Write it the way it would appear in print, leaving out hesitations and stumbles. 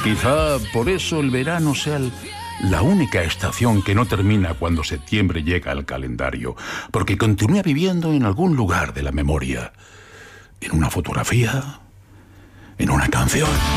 Quizá por eso el verano sea la única estación que no termina cuando septiembre llega al calendario, porque continúa viviendo en algún lugar de la memoria, en una fotografía, en una canción.